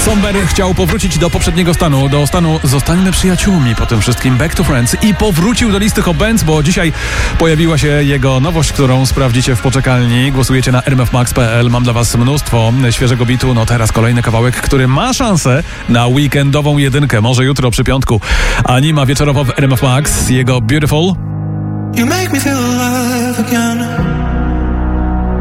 Somber chciał powrócić do poprzedniego stanu, do stanu zostańmy przyjaciółmi po tym wszystkim, Back to Friends, i powrócił do listy Hot Bands, bo dzisiaj pojawiła się jego nowość, którą sprawdzicie w poczekalni. Głosujecie na rmfmax.pl. Mam dla was mnóstwo świeżego bitu. No teraz kolejny kawałek, który ma szansę na weekendową jedynkę. Może jutro przy piątku. Anima wieczorowo w RMF Max. Jego Beautiful. You make me feel alive again.